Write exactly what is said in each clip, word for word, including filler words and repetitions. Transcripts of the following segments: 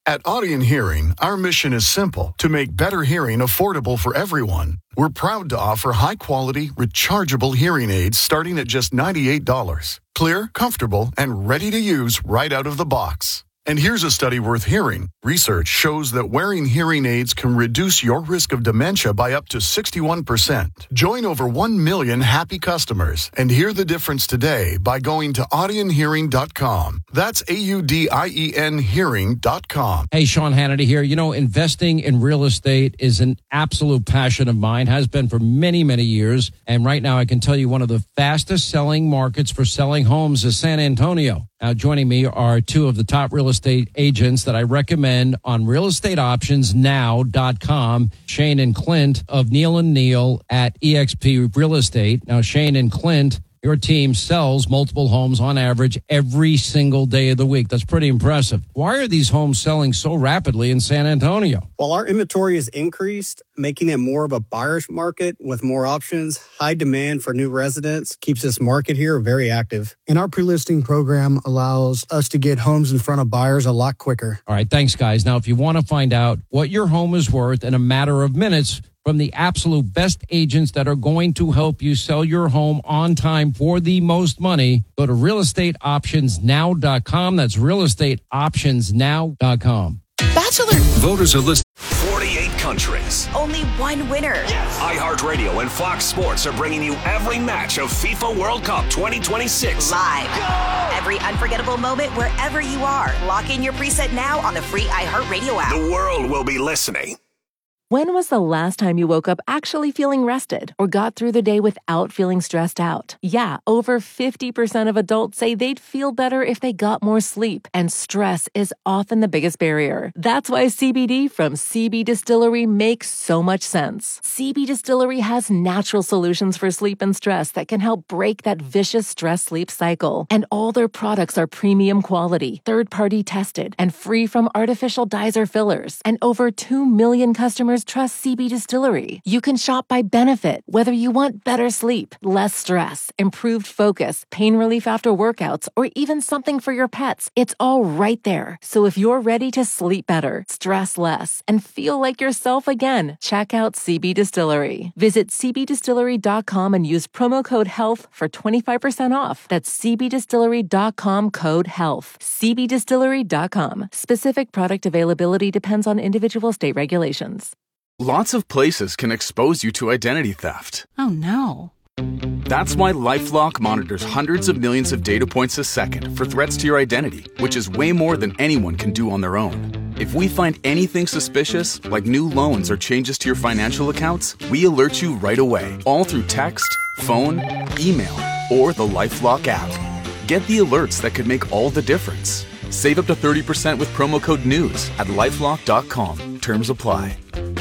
At Audion Hearing, our mission is simple: to make better hearing affordable for everyone. We're proud to offer high-quality, rechargeable hearing aids starting at just ninety-eight dollars. Clear, comfortable, and ready to use right out of the box. And here's a study worth hearing. Research shows that wearing hearing aids can reduce your risk of dementia by up to sixty-one percent. Join over one million happy customers and hear the difference today by going to audion hearing dot com. That's A U D I E N hearing dot com. Hey, Sean Hannity here. You know, investing in real estate is an absolute passion of mine, has been for many, many years. And right now I can tell you one of the fastest selling markets for selling homes is San Antonio. Now, joining me are two of the top real estate agents that I recommend on real estate options now dot com, Shane and Clint of Neal and Neal at E X P Real Estate. Now, Shane and Clint, your team sells multiple homes on average every single day of the week. That's pretty impressive. Why are these homes selling so rapidly in San Antonio? Well, our inventory has increased, making it more of a buyer's market with more options. High demand for new residents keeps this market here very active. And our pre-listing program allows us to get homes in front of buyers a lot quicker. All right, thanks, guys. Now, if you want to find out what your home is worth in a matter of minutes from the absolute best agents that are going to help you sell your home on time for the most money, go to real estate options now dot com. That's real estate options now dot com. Bachelor. Voters are listed. forty-eight countries. Only one winner. Yes. iHeartRadio and Fox Sports are bringing you every match of FIFA World Cup twenty twenty-six. Live. Go! Every unforgettable moment wherever you are. Lock in your preset now on the free iHeartRadio app. The world will be listening. When was the last time you woke up actually feeling rested or got through the day without feeling stressed out? Yeah, over fifty percent of adults say they'd feel better if they got more sleep, and stress is often the biggest barrier. That's why C B D from C B Distillery makes so much sense. C B Distillery has natural solutions for sleep and stress that can help break that vicious stress-sleep cycle. And all their products are premium quality, third-party tested, and free from artificial dyes or fillers. And over two million customers trust C B Distillery. You can shop by benefit, whether you want better sleep, less stress, improved focus, pain relief after workouts, or even something for your pets. It's all right there. So if you're ready to sleep better, stress less, and feel like yourself again, check out C B Distillery. Visit c b distillery dot com and use promo code HEALTH for twenty-five percent off. That's c b distillery dot com code HEALTH. c b distillery dot com. Specific product availability depends on individual state regulations. Lots of places can expose you to identity theft. Oh, no. That's why LifeLock monitors hundreds of millions of data points a second for threats to your identity, which is way more than anyone can do on their own. If we find anything suspicious, like new loans or changes to your financial accounts, we alert you right away, all through text, phone, email, or the LifeLock app. Get the alerts that could make all the difference. Save up to thirty percent with promo code NEWS at lifelock dot com. Terms apply.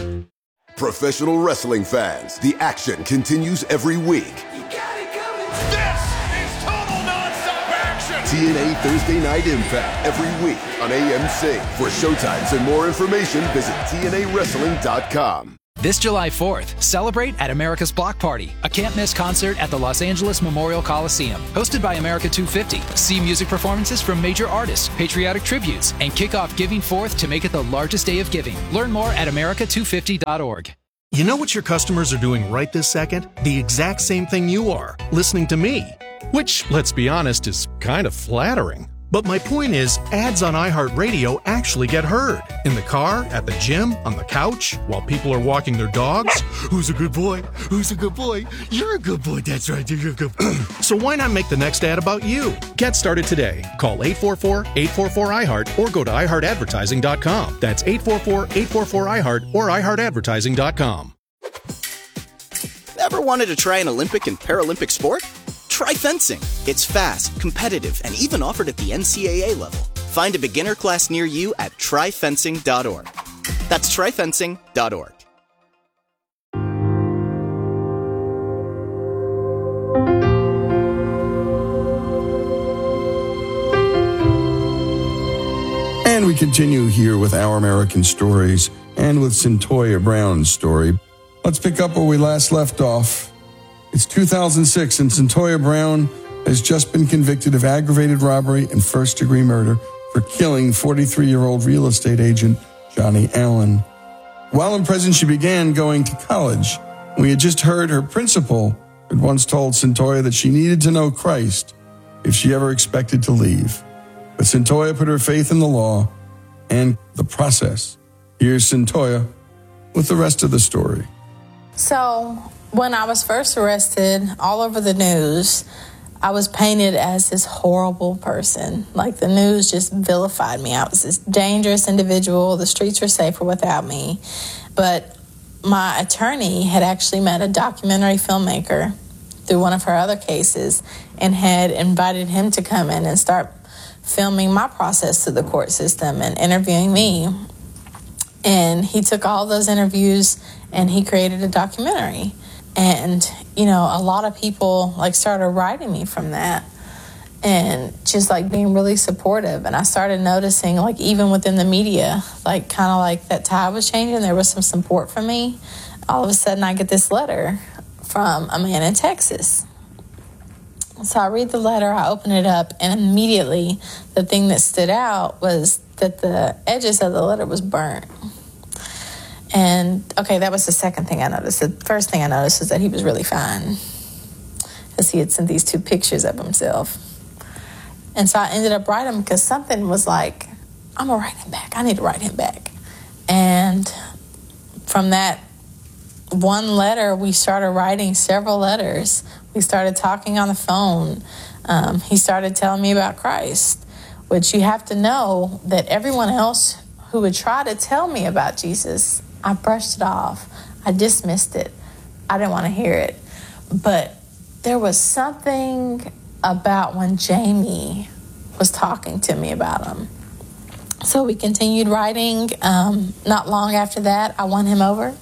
Professional wrestling fans, the action continues every week. You got it coming. This is total nonstop action. T N A Thursday Night Impact every week on A M C. For showtimes and more information, visit T N A wrestling dot com. This July fourth, celebrate at America's Block Party, a can't-miss concert at the Los Angeles Memorial Coliseum. Hosted by America two fifty. See music performances from major artists, patriotic tributes, and kick off Giving Fourth to make it the largest day of giving. Learn more at america two fifty dot org. You know what your customers are doing right this second? The exact same thing you are, listening to me. Which, let's be honest, is kind of flattering. But my point is, ads on iHeartRadio actually get heard. In the car, at the gym, on the couch, while people are walking their dogs. Who's a good boy? Who's a good boy? You're a good boy, that's right, you're a good boy. So why not make the next ad about you? Get started today. Call eight four four, eight four four, I heart or go to i heart advertising dot com. That's eight four four, eight four four, I heart or i heart advertising dot com. Ever wanted to try an Olympic and Paralympic sport? Try fencing. It's fast, competitive, and even offered at the N C double A level. Find a beginner class near you at try fencing dot org. That's try fencing dot org. And we continue here with Our American Stories and with Cyntoia Brown's story. Let's pick up where we last left off. It's two thousand six, and Cyntoia Brown has just been convicted of aggravated robbery and first-degree murder for killing forty-three-year-old real estate agent Johnny Allen. While in prison, she began going to college. We had just heard her principal had once told Cyntoia that she needed to know Christ if she ever expected to leave. But Cyntoia put her faith in the law and the process. Here's Cyntoia with the rest of the story. So when I was first arrested, all over the news, I was painted as this horrible person. Like, the news just vilified me. I was this dangerous individual. The streets were safer without me. But my attorney had actually met a documentary filmmaker through one of her other cases and had invited him to come in and start filming my process through the court system and interviewing me. And he took all those interviews and he created a documentary. And, you know, a lot of people, like, started writing me from that and just, like, being really supportive. And I started noticing, like, even within the media, like, kind of like that tide was changing. There was some support for me. All of a sudden, I get this letter from a man in Texas. So I read the letter, I open it up, and immediately the thing that stood out was that the edges of the letter was burnt. And, okay, that was the second thing I noticed. The first thing I noticed is that he was really fine, because he had sent these two pictures of himself. And so I ended up writing him because something was like, I'm going to write him back. I need to write him back. And from that one letter, we started writing several letters. We started talking on the phone. Um, he started telling me about Christ, which you have to know that everyone else who would try to tell me about Jesus, I brushed it off. I dismissed it. I didn't want to hear it. But there was something about when Jamie was talking to me about him. So we continued writing. Um, not long after that, I won him over.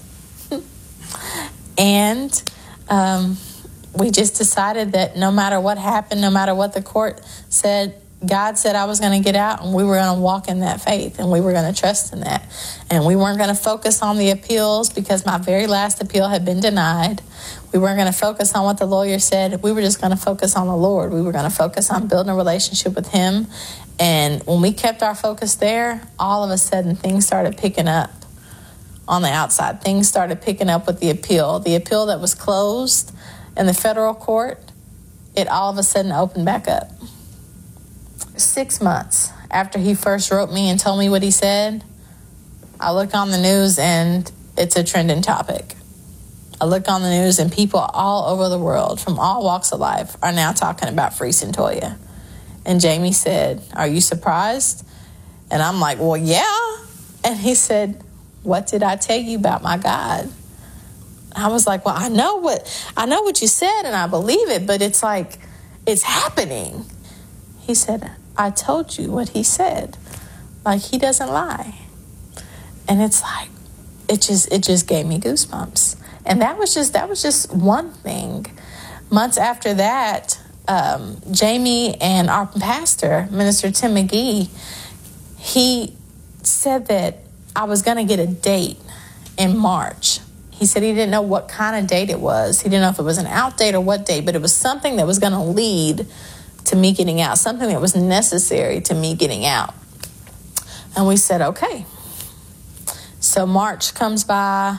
and um, we just decided that no matter what happened, no matter what the court said, God said I was going to get out, and we were going to walk in that faith, and we were going to trust in that. And we weren't going to focus on the appeals because my very last appeal had been denied. We weren't going to focus on what the lawyer said. We were just going to focus on the Lord. We were going to focus on building a relationship with him. And when we kept our focus there, all of a sudden things started picking up on the outside. Things started picking up with the appeal. The appeal that was closed in the federal court, it all of a sudden opened back up. Six months after he first wrote me and told me what he said, I look on the news and it's a trending topic. I look on the news and people all over the world from all walks of life are now talking about Free Cyntoia. And Jamie said, "Are you surprised?" And I'm like, "Well, yeah." And he said, "What did I tell you about my God?" I was like, "Well, I know what I know what you said and I believe it, but it's like it's happening." He said, "I told you what he said. Like, he doesn't lie." And it's like, it just it just gave me goosebumps. And that was just that was just one thing. Months after that, um, Jamie and our pastor, Minister Tim McGee, he said that I was going to get a date in March. He said he didn't know what kind of date it was. He didn't know if it was an out date or what date, but it was something that was going to lead to me getting out, something that was necessary to me getting out. And we said, okay. So March comes by,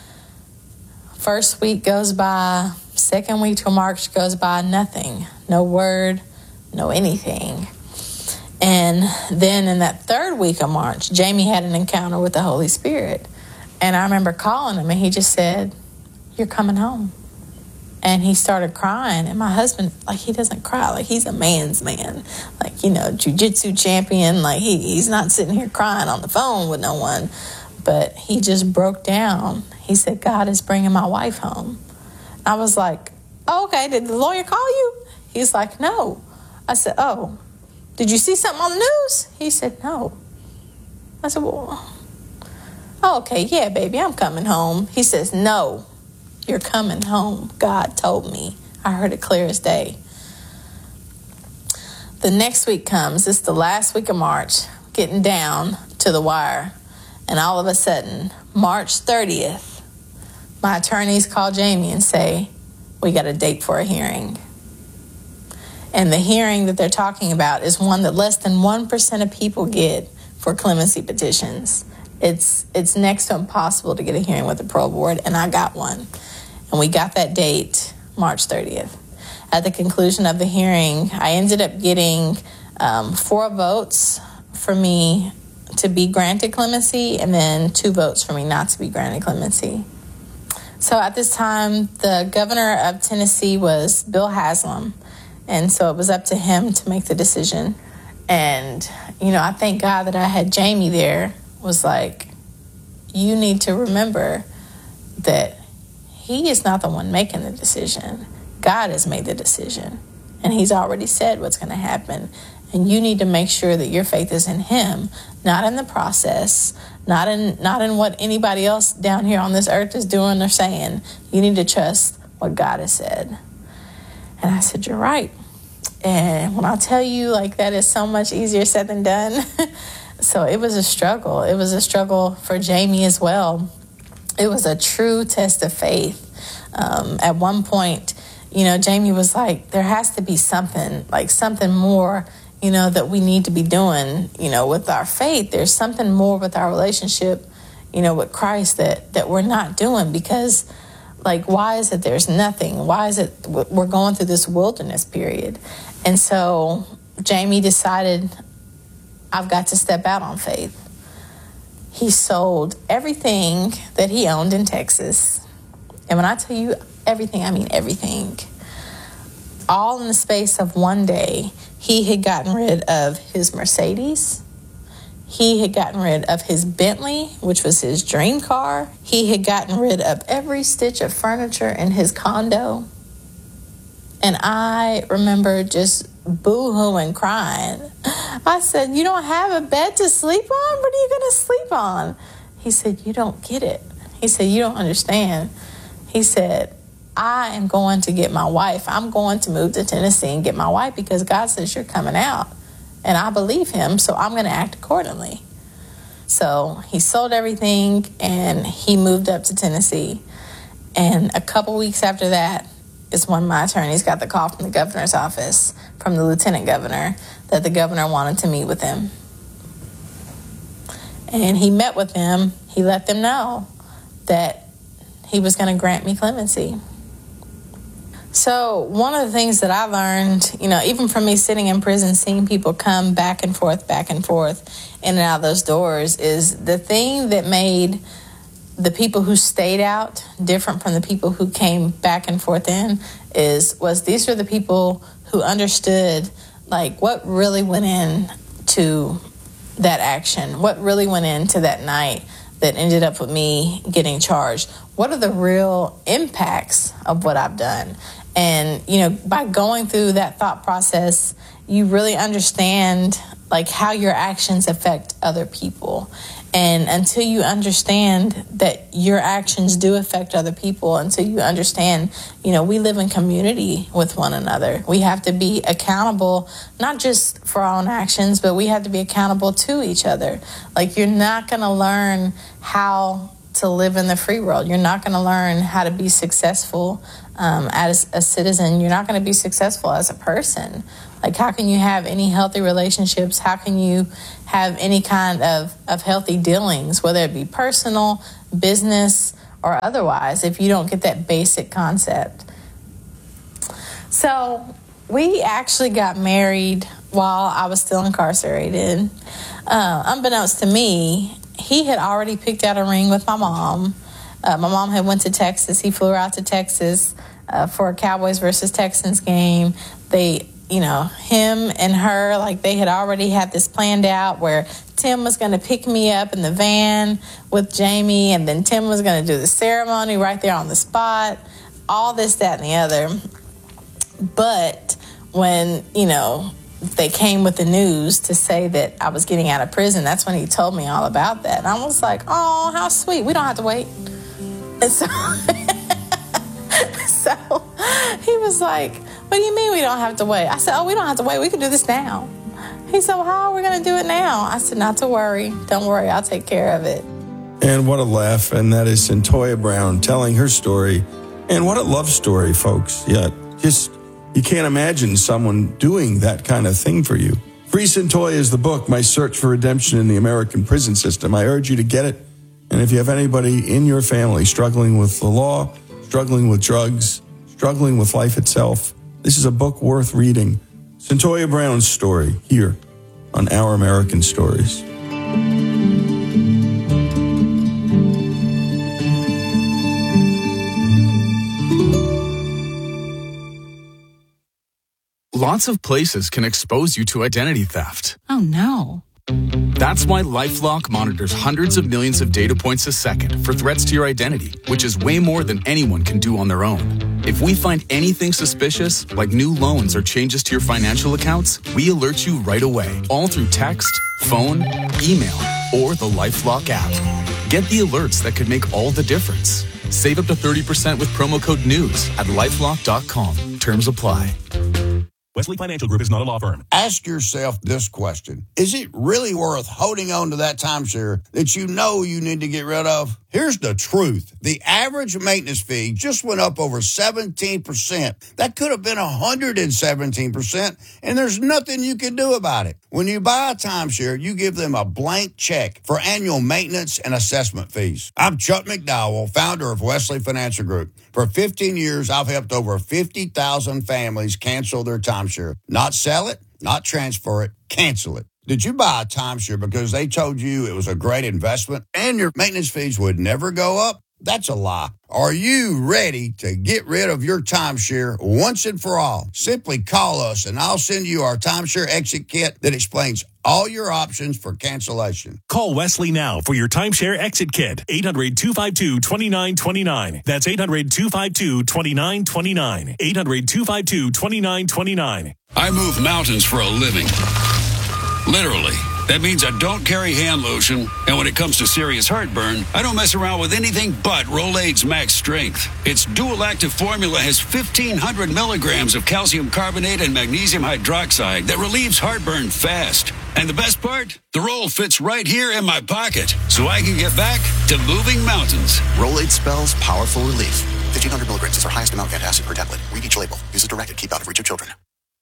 first week goes by, second week till March goes by, nothing, no word, no anything. And then in that third week of March, Jamie had an encounter with the Holy Spirit. And I remember calling him and he just said, "You're coming home." And he started crying. And my husband, like, he doesn't cry. Like, he's a man's man. Like, you know, jiu-jitsu champion. Like, he, he's not sitting here crying on the phone with no one. But he just broke down. He said, "God is bringing my wife home." I was like, oh, okay, did the lawyer call you? He's like, "No." I said, "Oh, did you see something on the news?" He said, "No." I said, "Well, oh, okay, yeah, baby, I'm coming home." He says, "No. You're coming home. God told me." I heard it clear as day. The next week comes. It's the last week of March, getting down to the wire. And all of a sudden, March thirtieth, my attorneys call Jamie and say, "We got a date for a hearing." And the hearing that they're talking about is one that less than one percent of people get for clemency petitions. It's it's next to impossible to get a hearing with the parole board, and I got one. And we got that date, March thirtieth. At the conclusion of the hearing, I ended up getting um, four votes for me to be granted clemency, and then two votes for me not to be granted clemency. So at this time, the governor of Tennessee was Bill Haslam, and so it was up to him to make the decision. And, you know, I thank God that I had Jamie there, was like, you need to remember that he is not the one making the decision. God has made the decision, and he's already said what's going to happen. And you need to make sure that your faith is in him, not in the process, not in not in what anybody else down here on this earth is doing or saying. You need to trust what God has said. And I said, you're right. And when I tell you, like, that is so much easier said than done. So it was a struggle. It was a struggle for Jamie as well. It was a true test of faith. Um, at one point, you know, Jamie was like, there has to be something, like something more, you know, that we need to be doing, you know, with our faith. There's something more with our relationship, you know, with Christ that, that we're not doing, because, like, why is it there's nothing? Why is it we're going through this wilderness period? And so Jamie decided, I've got to step out on faith. He sold everything that he owned in Texas. And when I tell you everything, I mean everything. All in the space of one day, he had gotten rid of his Mercedes. He had gotten rid of his Bentley, which was his dream car. He had gotten rid of every stitch of furniture in his condo. And I remember just boo-hooing, crying. I said, you don't have a bed to sleep on? What are you going to sleep on? He said, you don't get it. He said, you don't understand. He said, I am going to get my wife. I'm going to move to Tennessee and get my wife because God says you're coming out. And I believe him, so I'm going to act accordingly. So he sold everything and he moved up to Tennessee. And a couple weeks after that is when my attorneys got the call from the governor's office, from the lieutenant governor, that the governor wanted to meet with him. And he met with them. He let them know that he was going to grant me clemency. So one of the things that I learned, you know, even from me sitting in prison, seeing people come back and forth, back and forth, in and out of those doors, is the thing that made the people who stayed out different from the people who came back and forth in is was these were the people who understood, like, what really went into that action, what really went into that night that ended up with me getting charged. What are the real impacts of what I've done? And, you know, by going through that thought process, you really understand, like, how your actions affect other people. And until you understand that your actions do affect other people, until you understand, you know, we live in community with one another. We have to be accountable, not just for our own actions, but we have to be accountable to each other. Like, you're not going to learn how to live in the free world. You're not going to learn how to be successful um, as a citizen. You're not going to be successful as a person. Like, how can you have any healthy relationships? How can you have any kind of, of healthy dealings, whether it be personal, business, or otherwise, if you don't get that basic concept? So we actually got married while I was still incarcerated. Uh, unbeknownst to me, he had already picked out a ring with my mom. Uh, my mom had went to Texas. He flew her out to Texas uh, for a Cowboys versus Texans game. They, you know, him and her, like, they had already had this planned out where Tim was going to pick me up in the van with Jamie, and then Tim was going to do the ceremony right there on the spot, all this, that, and the other. But when, you know, they came with the news to say that I was getting out of prison, that's when he told me all about that. And I was like, oh, how sweet. We don't have to wait. And so, so he was like, what do you mean we don't have to wait? I said, oh, we don't have to wait. We can do this now. He said, well, how are we going to do it now? I said, not to worry. Don't worry. I'll take care of it. And what a laugh. And that is Cyntoia Brown telling her story. And what a love story, folks. Yeah, just You can't imagine someone doing that kind of thing for you. Free Centoia is the book, My Search for Redemption in the American Prison System. I urge you to get it. And if you have anybody in your family struggling with the law, struggling with drugs, struggling with life itself, this is a book worth reading. Centoia Brown's story here on Our American Stories. Lots of places can expose you to identity theft. Oh, no. That's why LifeLock monitors hundreds of millions of data points a second for threats to your identity, which is way more than anyone can do on their own. If we find anything suspicious, like new loans or changes to your financial accounts, we alert you right away, all through text, phone, email, or the LifeLock app. Get the alerts that could make all the difference. Save up to thirty percent with promo code NEWS at lifelock dot com. Terms apply. Wesley Financial Group is not a law firm. Ask yourself this question. Is it really worth holding on to that timeshare that you know you need to get rid of? Here's the truth. The average maintenance fee just went up over seventeen percent. That could have been one hundred seventeen percent, and there's nothing you can do about it. When you buy a timeshare, you give them a blank check for annual maintenance and assessment fees. I'm Chuck McDowell, founder of Wesley Financial Group. For fifteen years, I've helped over fifty thousand families cancel their timeshare. Not sell it, not transfer it, cancel it. Did you buy a timeshare because they told you it was a great investment and your maintenance fees would never go up? That's a lie. Are you ready to get rid of your timeshare once and for all? Simply call us and I'll send you our timeshare exit kit that explains all your options for cancellation. Call Wesley now for your timeshare exit kit. eight hundred, two five two, two nine two nine. That's eight hundred, two five two, two nine two nine. eight hundred, two five two, two nine two nine. I move mountains for a living. Literally. That means I don't carry hand lotion, and when it comes to serious heartburn, I don't mess around with anything but Rolaids Max Strength. Its dual-active formula has fifteen hundred milligrams of calcium carbonate and magnesium hydroxide that relieves heartburn fast. And the best part? The roll fits right here in my pocket, so I can get back to moving mountains. Rolaids spells powerful relief. fifteen hundred milligrams is our highest amount of antacid per tablet. Read each label. Use as directed. Keep out of reach of children.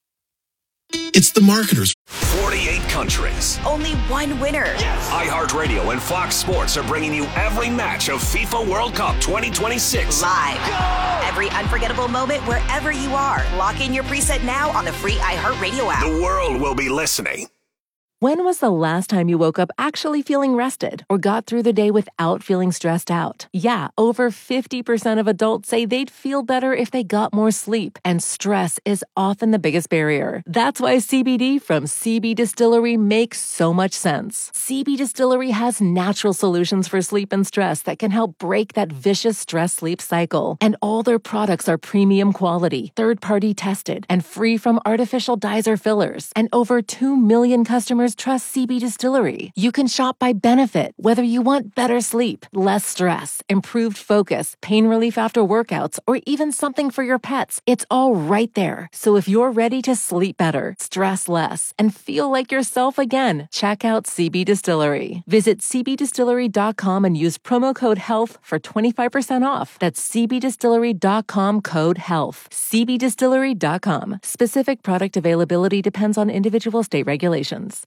It's the marketers. forty-eight countries. Only one winner. Yes. iHeartRadio and Fox Sports are bringing you every match of FIFA World Cup twenty twenty-six. Live. Go! Every unforgettable moment wherever you are. Lock in your preset now on the free iHeartRadio app. The world will be listening. When was the last time you woke up actually feeling rested or got through the day without feeling stressed out? Yeah, over fifty percent of adults say they'd feel better if they got more sleep, and stress is often the biggest barrier. That's why C B D from C B Distillery makes so much sense. C B Distillery has natural solutions for sleep and stress that can help break that vicious stress-sleep cycle. And all their products are premium quality, third-party tested, and free from artificial dyes or fillers. And over two million customers trust C B Distillery. You can shop by benefit, whether you want better sleep, less stress, improved focus, pain relief after workouts, or even something for your pets. It's all right there. So if you're ready to sleep better, stress less, and feel like yourself again, check out C B Distillery. Visit c b distillery dot com and use promo code HEALTH for twenty-five percent off. That's c b distillery dot com code HEALTH. c b distillery dot com. Specific product availability depends on individual state regulations.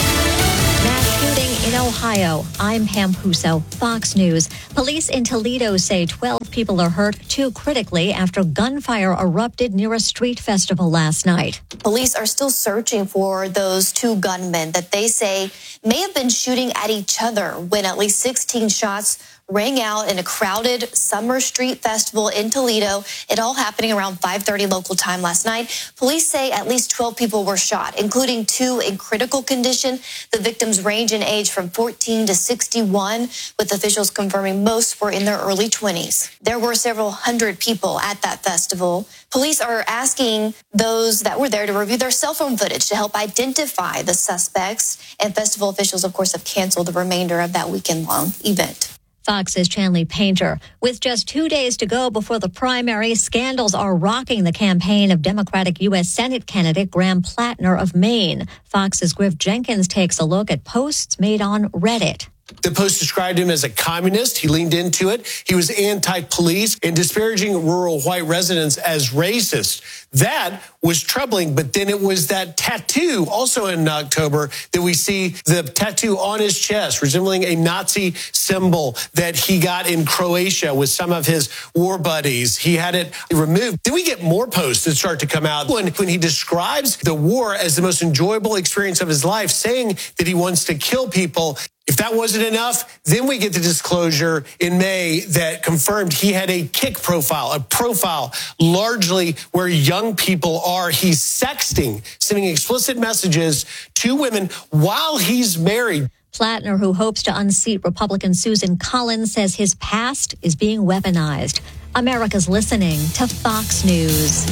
Shooting in Ohio. I'm Pam Puso, Fox News. Police in Toledo say twelve people are hurt, two critically, after gunfire erupted near a street festival last night. Police are still searching for those two gunmen that they say may have been shooting at each other when at least sixteen shots rang out in a crowded summer street festival in Toledo. It all happening around five thirty local time last night. Police say at least twelve people were shot, including two in critical condition. The victims range in age from fourteen to sixty-one, with officials confirming most were in their early twenties. There were several hundred people at that festival. Police are asking those that were there to review their cell phone footage to help identify the suspects. And festival officials, of course, have canceled the remainder of that weekend-long event. Fox's Chanley Painter. With just two days to go before the primary, scandals are rocking the campaign of Democratic U S Senate candidate Graham Plattner of Maine. Fox's Griff Jenkins takes a look at posts made on Reddit. The Post described him as a communist. He leaned into it. He was anti-police and disparaging rural white residents as racist. That was troubling, but then it was that tattoo also in October that we see the tattoo on his chest resembling a Nazi symbol that he got in Croatia with some of his war buddies. He had it removed. Then we get more posts that start to come out when, when he describes the war as the most enjoyable experience of his life, saying that he wants to kill people. If that wasn't enough, then we get the disclosure in May that confirmed he had a kick profile, a profile largely where young people are. He's sexting, sending explicit messages to women while he's married. Plattner, who hopes to unseat Republican Susan Collins, says his past is being weaponized. America's listening to Fox News.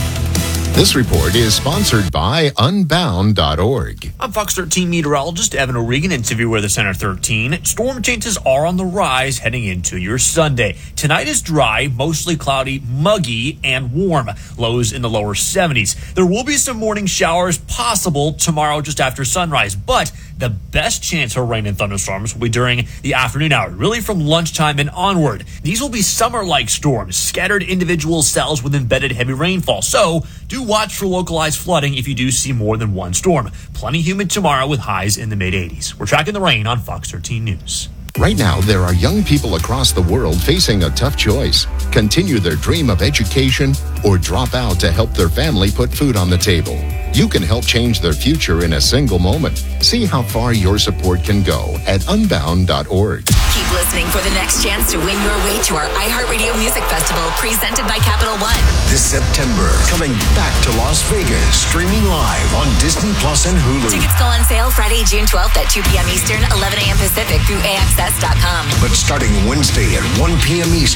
This report is sponsored by unbound dot org. I'm Fox thirteen meteorologist Evan O'Regan in Severe Weather Center thirteen. Storm chances are on the rise heading into your Sunday. Tonight is dry, mostly cloudy, muggy, and warm. Lows in the lower seventies. There will be some morning showers possible tomorrow just after sunrise, but the best chance for rain and thunderstorms will be during the afternoon hour, really from lunchtime and onward. These will be summer-like storms, scattered individual cells with embedded heavy rainfall. So do watch for localized flooding if you do see more than one storm. Plenty humid tomorrow with highs in the mid-eighties. We're tracking the rain on Fox thirteen News. Right now, there are young people across the world facing a tough choice. Continue their dream of education or drop out to help their family put food on the table. You can help change their future in a single moment. See how far your support can go at unbound dot org. Keep listening for the next chance to win your way to our iHeartRadio Music Festival presented by Capital One. This September, coming back to Las Vegas, streaming live on Disney Plus and Hulu. Tickets go on sale Friday, June twelfth at two p.m. Eastern, eleven a.m. Pacific through A X S dot com. But starting Wednesday at one p.m. Eastern,